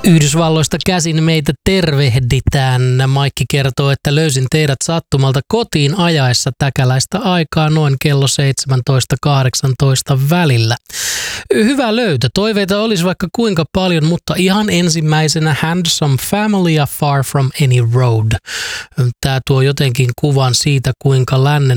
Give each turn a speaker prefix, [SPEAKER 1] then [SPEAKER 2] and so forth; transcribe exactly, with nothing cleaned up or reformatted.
[SPEAKER 1] Yhdysvalloista käsin meitä tervehditään. Maikki kertoo, että löysin teidät sattumalta kotiin ajaessa täkäläistä aikaa noin kello seitsemäntoista kahdeksantoista välillä. Hyvä löytö. Toiveita olisi vaikka kuinka paljon, mutta ihan ensimmäisenä Handsome Family ja Far From Any Road. Tämä tuo jotenkin kuvan siitä, kuinka lännen